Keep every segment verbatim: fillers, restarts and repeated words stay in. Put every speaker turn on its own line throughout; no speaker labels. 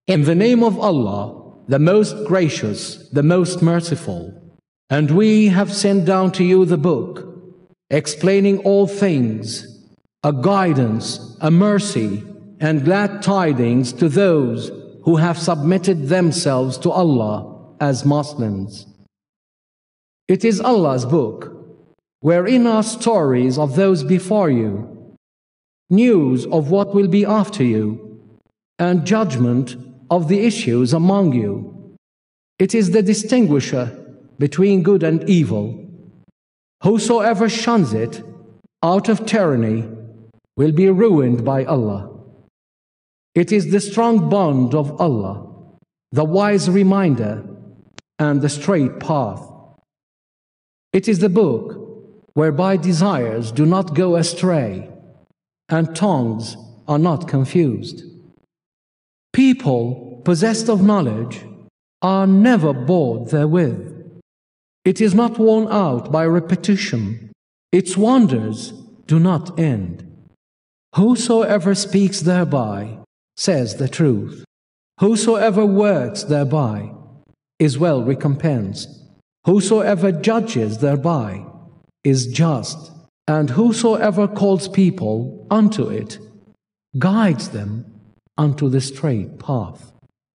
In the name of Allah, the most gracious, the most merciful. And we have sent down to you the book, explaining all things, a guidance, a mercy, and glad tidings to those who have submitted themselves to Allah as Muslims. It is Allah's book, wherein are stories of those before you, news of what will be after you, and judgment of the issues among you. It is the distinguisher between good and evil. Whosoever shuns it out of tyranny will be ruined by Allah. It is the strong bond of Allah, the wise reminder, and the straight path. It is the book whereby desires do not go astray, and tongues are not confused. People possessed of knowledge are never bored therewith. It is not worn out by repetition. Its wonders do not end. Whosoever speaks thereby says the truth. Whosoever works thereby is well recompensed. Whosoever judges thereby is just. And whosoever calls people unto it guides them unto the straight path.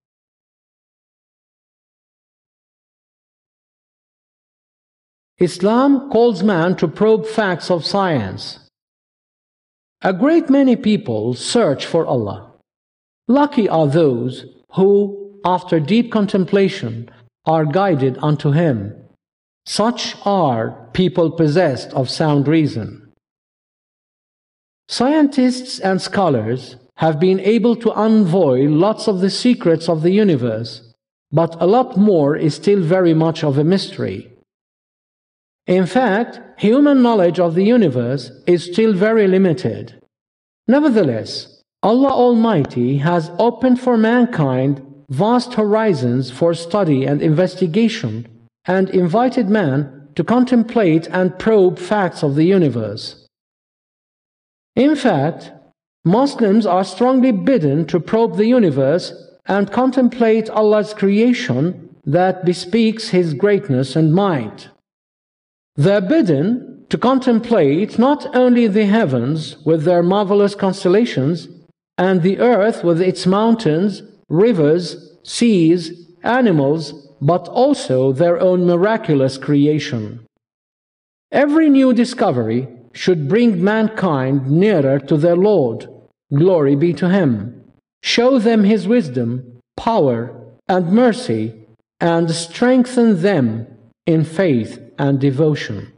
Islam calls man to probe facts of science. A great many people search for Allah. Lucky are those who, after deep contemplation, are guided unto Him. Such are people possessed of sound reason. Scientists and scholars have been able to unveil lots of the secrets of the universe, but a lot more is still very much of a mystery. In fact, human knowledge of the universe is still very limited. Nevertheless, Allah Almighty has opened for mankind vast horizons for study and investigation, and invited man to contemplate and probe facts of the universe. In fact, Muslims are strongly bidden to probe the universe and contemplate Allah's creation that bespeaks His greatness and might. They are bidden to contemplate not only the heavens with their marvelous constellations, and the earth with its mountains, rivers, seas, animals, but also their own miraculous creation. Every new discovery should bring mankind nearer to their Lord, glory be to Him, show them His wisdom, power, and mercy, and strengthen them in faith and devotion.